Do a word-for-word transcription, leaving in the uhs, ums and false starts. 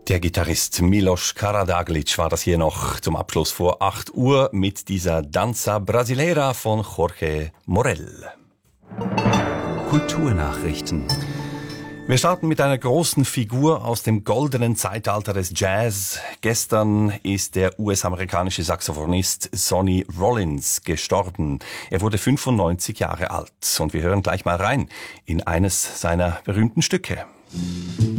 Der Gitarrist Milos Karađagić war das hier noch zum Abschluss vor acht Uhr mit dieser Danza Brasileira von Jorge Morel. Kulturnachrichten. Wir starten mit einer großen Figur aus dem goldenen Zeitalter des Jazz. Gestern ist der U S-amerikanische Saxophonist Sonny Rollins gestorben. Er wurde fünfundneunzig Jahre alt und wir hören gleich mal rein in eines seiner berühmten Stücke.